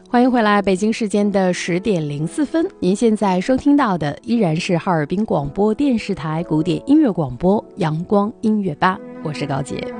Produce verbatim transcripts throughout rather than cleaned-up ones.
欢迎回来，北京时间的十点零四分，您现在收听到的依然是哈尔滨广播电视台古典音乐广播阳光音乐吧，我是高洁。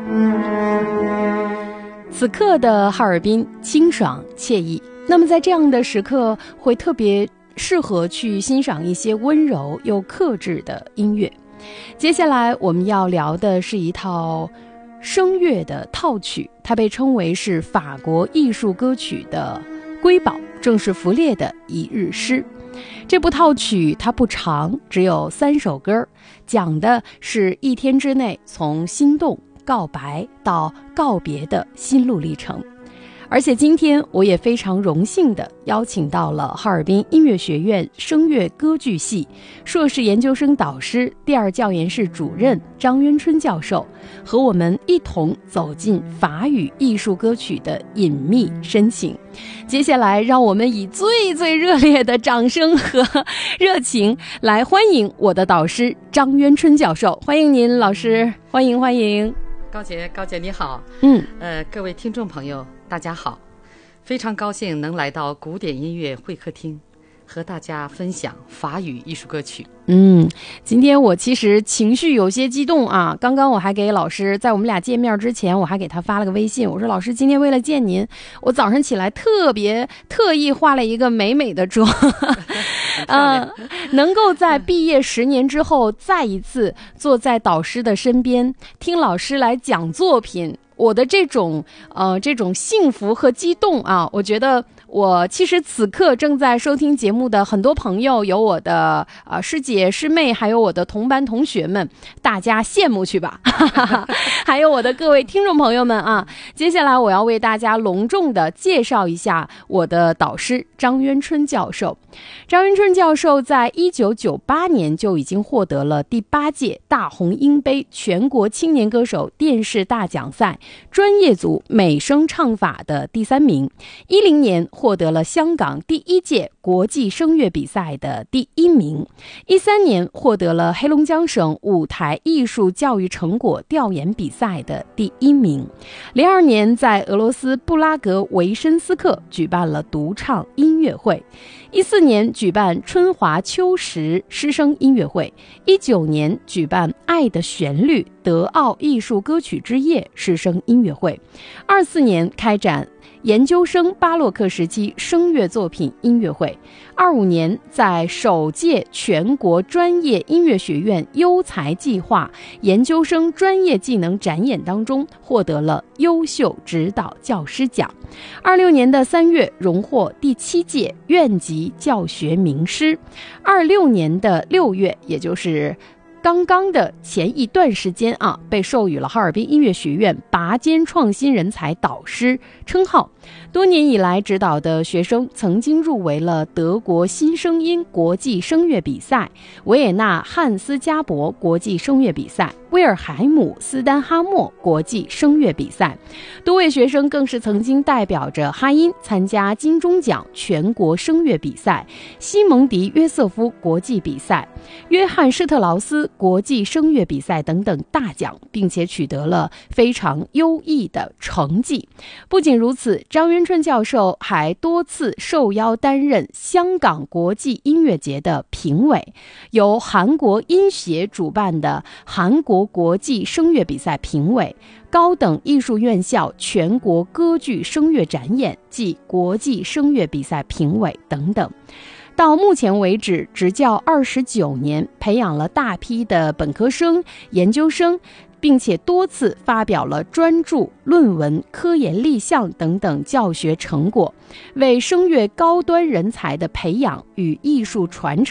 此刻的哈尔滨清爽惬意，那么在这样的时刻会特别适合去欣赏一些温柔又克制的音乐。接下来我们要聊的是一套声乐的套曲，它被称为是法国艺术歌曲的瑰宝，正是弗列的一日诗。这部套曲它不长，只有三首歌，讲的是一天之内从心动、告白到告别的心路历程。而且今天我也非常荣幸地邀请到了哈尔滨音乐学院声乐歌剧系硕士研究生导师、第二教研室主任张渊春教授，和我们一同走进法语艺术歌曲的隐秘深情。接下来让我们以最最热烈的掌声和热情来欢迎我的导师张渊春教授。欢迎您老师，欢迎欢迎。 高姐，高姐你好。 嗯， 呃，各位听众朋友大家好，非常高兴能来到古典音乐会客厅，和大家分享法语艺术歌曲。 嗯，今天我其实情绪有些激动啊。刚刚我还给老师，在我们俩见面之前，我还给他发了个微信，我说老师，今天为了见您，我早上起来特别特意化了一个美美的妆，嗯、呃，能够在毕业十年之后再一次坐在导师的身边，听老师来讲作品。我的这种呃这种幸福和激动啊，我觉得我其实此刻正在收听节目的很多朋友，有我的呃师姐师妹，还有我的同班同学们，大家羡慕去吧还有我的各位听众朋友们啊，接下来我要为大家隆重的介绍一下我的导师张渊春教授。张渊春教授在一九九八年就已经获得了第八届大红鹰杯全国青年歌手电视大奖赛专业组美声唱法的第三名，一零年获得了香港第一届国际声乐比赛的第一名，一三年获得了黑龙江省舞台艺术教育成果调研比赛的第一名，零二年在俄罗斯布拉格维申斯克举办了独唱音乐会，一四年举办春华秋实师生音乐会，一九年举办爱的旋律德奥艺术歌曲之夜师生音乐会，二四年开展研究生巴洛克时期声乐作品音乐会，二五年在首届全国专业音乐学院优才计划研究生专业技能展演当中获得了优秀指导教师奖，二六年的三月荣获第七届院级教学名师，二六年的六月，也就是刚刚的前一段时间啊，被授予了哈尔滨音乐学院拔尖创新人才导师称号。多年以来指导的学生曾经入围了德国新声音国际声乐比赛、维也纳汉斯加伯国际声乐比赛、威尔海姆斯丹哈默国际声乐比赛。多位学生更是曾经代表着哈音参加金钟奖全国声乐比赛、西蒙迪约瑟夫国际比赛、约翰施特劳斯国际声乐比赛等等大奖，并且取得了非常优异的成绩。不仅如此，张渊春教授还多次受邀担任香港国际音乐节的评委，由韩国音协主办的韩国国际声乐比赛评委，高等艺术院校全国歌剧声乐展演暨国际声乐比赛评委等等。到目前为止，执教二十九年，培养了大批的本科生、研究生，并且多次发表了专著、论文、科研立项等等教学成果，为声乐高端人才的培养与艺术传承